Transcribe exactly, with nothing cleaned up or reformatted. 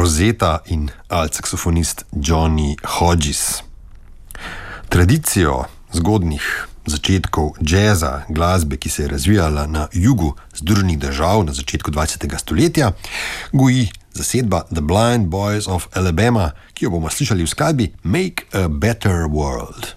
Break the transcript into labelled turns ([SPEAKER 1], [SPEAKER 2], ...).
[SPEAKER 1] Rosetta in alt-saksofonist Johnny Hodges. Tradicijo zgodnih začetkov džeza, glasbe, ki se je razvijala na jugu Združenih držav na začetku dvajsetega stoletja, goji zasedba The Blind Boys of Alabama, ki jo bomo slišali v skladbi Make a Better World.